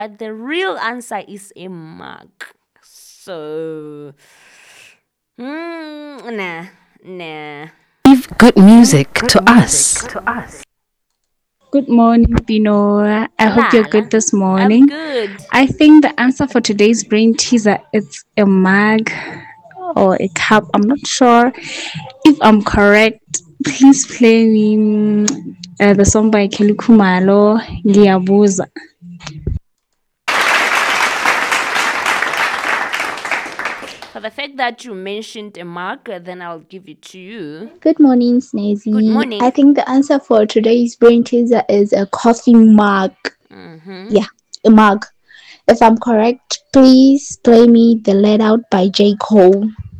But the real answer is a mug. So, nah, nah. Leave good music to us. Good morning, Pino. I hope you're Lala, good this I'm morning. good. I think the answer for today's brain teaser is a mug or a cup. I'm not sure if I'm correct. Please play me the song by Kelly Kumalo, Ngiyabuza. For the fact that you mentioned a mug, then I'll give it to you. Good morning, Good Snazzy. I morning. think the answer for today's brain teaser is a coffee mug. Mm-hmm. Yeah, a mug. If I'm correct, please play me The Let Out by J. Cole.